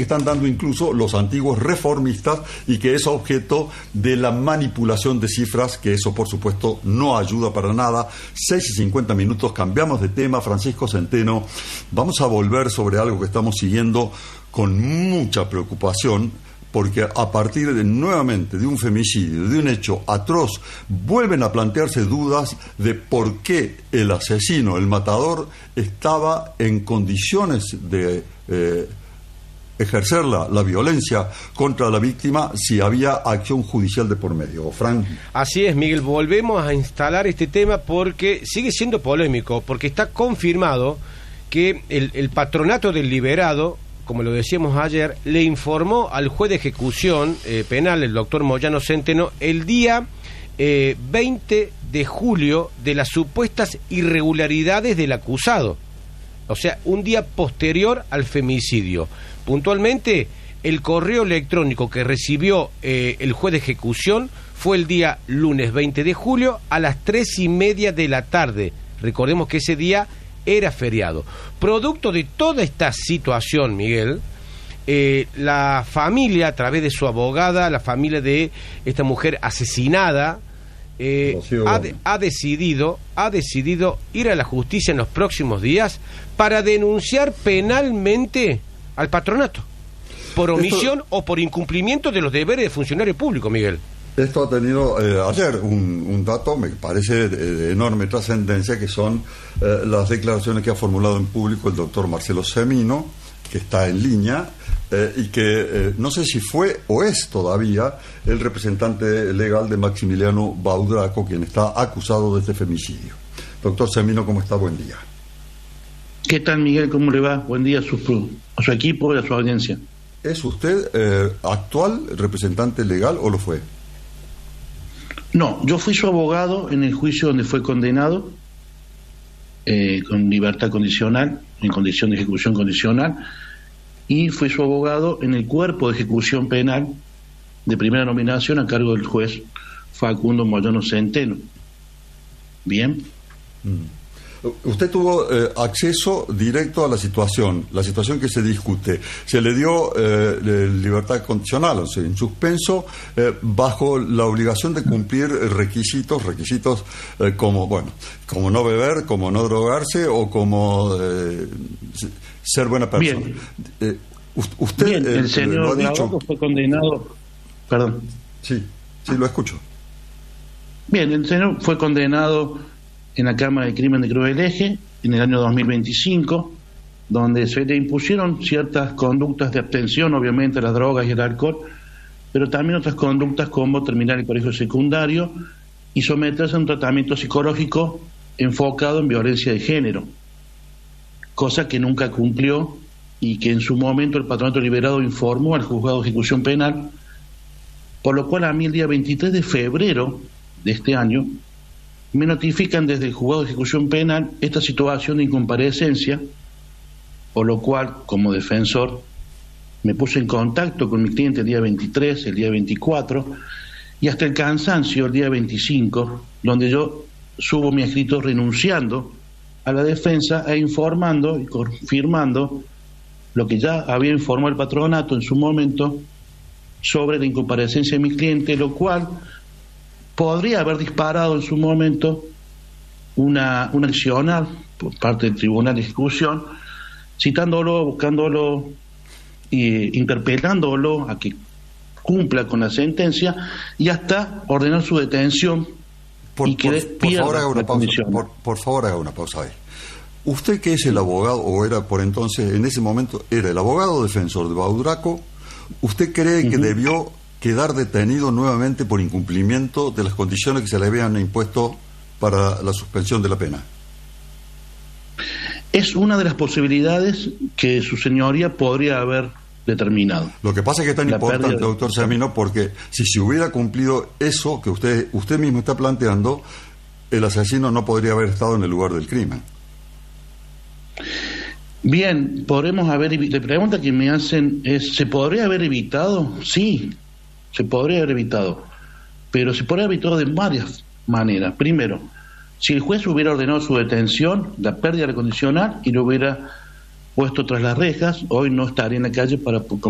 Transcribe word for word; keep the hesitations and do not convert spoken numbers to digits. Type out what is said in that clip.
que están dando incluso los antiguos reformistas y que es objeto de la manipulación de cifras, que eso por supuesto no ayuda para nada. seis y cincuenta minutos, cambiamos de tema. Francisco Centeno, vamos a volver sobre algo que estamos siguiendo con mucha preocupación, porque a partir de, nuevamente, de un femicidio, de un hecho atroz, vuelven a plantearse dudas de por qué el asesino, el matador, estaba en condiciones de eh, ejercer la, la violencia contra la víctima si había acción judicial de por medio. Frank. Así es, Miguel, volvemos a instalar este tema porque sigue siendo polémico, porque está confirmado que el, el patronato del liberado, como lo decíamos ayer, le informó al juez de ejecución eh, penal, el doctor Moyano Centeno, el día eh, veinte de julio de las supuestas irregularidades del acusado. O sea, un día posterior al femicidio. Puntualmente, el correo electrónico que recibió eh, el juez de ejecución fue el día lunes veinte de julio a las tres y media de la tarde. Recordemos que ese día era feriado. Producto de toda esta situación, Miguel, eh, la familia, a través de su abogada, la familia de esta mujer asesinada, eh, ha, de, ha decidido, ha decidido ir a la justicia en los próximos días para denunciar penalmente al patronato por omisión Esto... o por incumplimiento de los deberes de funcionario público, Miguel. Esto ha tenido eh, ayer un, un dato, me parece, de, de enorme trascendencia, que son eh, las declaraciones que ha formulado en público el doctor Marcelo Semino, que está en línea, eh, y que eh, no sé si fue o es todavía el representante legal de Maximiliano Baudraco, quien está acusado de este femicidio. Doctor Semino, ¿cómo está? Buen día. ¿Qué tal, Miguel? ¿Cómo le va? Buen día a su, a su equipo y a su audiencia. ¿Es usted eh, actual representante legal o lo fue? No, yo fui su abogado en el juicio donde fue condenado eh, con libertad condicional, en condición de ejecución condicional, y fui su abogado en el cuerpo de ejecución penal de primera nominación a cargo del juez Facundo Moyano Centeno. Bien. Mm. Usted tuvo eh, acceso directo a la situación, la situación que se discute. Se le dio eh, libertad condicional, o sea, en suspenso, eh, bajo la obligación de cumplir requisitos, requisitos eh, como, bueno, como no beber, como no drogarse o como eh, ser buena persona. Bien. Eh, usted Bien, el eh, señor lo ha dicho. Navarro fue condenado. Perdón. Sí, sí, lo escucho. Bien, el señor fue condenado en la Cámara de Crimen de Cruz del Eje en el año dos mil veinticinco, donde se le impusieron ciertas conductas de abstención, obviamente las drogas y el alcohol, pero también otras conductas como terminar el colegio secundario y someterse a un tratamiento psicológico enfocado en violencia de género, cosa que nunca cumplió y que en su momento el patronato liberado informó al juzgado de ejecución penal, por lo cual a mí el día veintitrés de febrero de este año me notifican desde el juzgado de ejecución penal esta situación de incomparecencia, por lo cual, como defensor, me puse en contacto con mi cliente el día veintitrés, el día veinticuatro, y hasta el cansancio el día veinticinco, donde yo subo mi escrito renunciando a la defensa e informando y confirmando lo que ya había informado el patronato en su momento sobre la incomparecencia de mi cliente, lo cual podría haber disparado en su momento una, una accionar por parte del Tribunal de Ejecución, citándolo, buscándolo e interpelándolo a que cumpla con la sentencia y hasta ordenar su detención por, y que por, por favor haga una pausa, por, por favor haga una pausa ahí. Usted, que es el abogado, o era por entonces, en ese momento, era el abogado defensor de Baudraco, ¿usted cree que uh-huh. debió quedar detenido nuevamente por incumplimiento de las condiciones que se le habían impuesto para la suspensión de la pena? Es una de las posibilidades que su señoría podría haber determinado. Lo que pasa es que es tan la importante, de... doctor Semino, porque si se hubiera cumplido eso que usted usted mismo está planteando, el asesino no podría haber estado en el lugar del crimen. Bien, podremos haber... La pregunta que me hacen es, ¿se podría haber evitado? Sí, se podría haber evitado, pero se podría haber evitado de varias maneras. Primero, si el juez hubiera ordenado su detención, la pérdida condicional, y lo hubiera puesto tras las rejas, hoy no estaría en la calle para